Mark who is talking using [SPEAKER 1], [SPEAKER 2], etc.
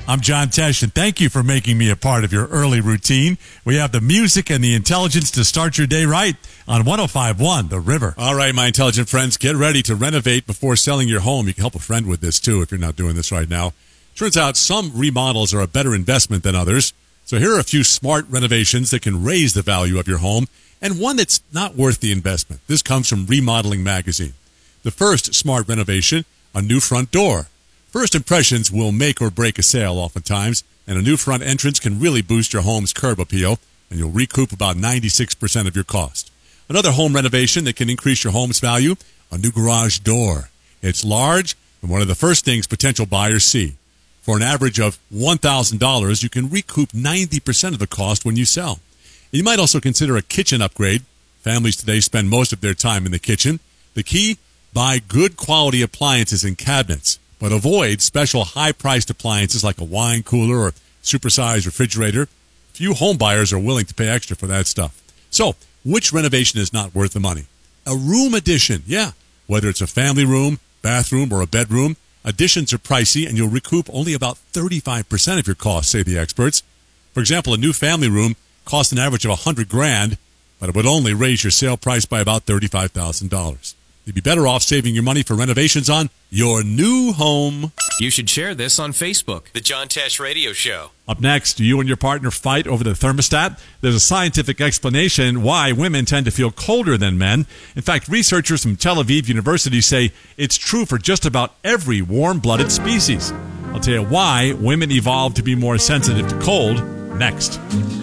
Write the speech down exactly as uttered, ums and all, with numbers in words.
[SPEAKER 1] I'm John Tesh, and thank you for making me a part of your early routine. We have the music and the intelligence to start your day right on one oh five point one The River.
[SPEAKER 2] All right, my intelligent friends, get ready to renovate before selling your home. You can help a friend with this, too, if you're not doing this right now. Turns out some remodels are a better investment than others. So here are a few smart renovations that can raise the value of your home, and one that's not worth the investment. This comes from Remodeling Magazine. The first smart renovation, a new front door. First impressions will make or break a sale oftentimes, and a new front entrance can really boost your home's curb appeal, and you'll recoup about ninety-six percent of your cost. Another home renovation that can increase your home's value, a new garage door. It's large and one of the first things potential buyers see. For an average of one thousand dollars, you can recoup ninety percent of the cost when you sell. And you might also consider a kitchen upgrade. Families today spend most of their time in the kitchen. The key? Buy good quality appliances and cabinets, but avoid special high-priced appliances like a wine cooler or supersized refrigerator. Few home buyers are willing to pay extra for that stuff. So, which renovation is not worth the money? A room addition, yeah. Whether it's a family room, bathroom, or a bedroom, additions are pricey, and you'll recoup only about thirty-five percent of your costs, say the experts. For example, a new family room costs an average of one hundred grand, but it would only raise your sale price by about thirty-five thousand dollars. You'd be better off saving your money for renovations on your new home.
[SPEAKER 3] You should share this on Facebook. The John Tesh Radio Show.
[SPEAKER 1] Up next, do you and your partner fight over the thermostat? There's a scientific explanation why women tend to feel colder than men. In fact, researchers from Tel Aviv University say it's true for just about every warm-blooded species. I'll tell you why women evolved to be more sensitive to cold next.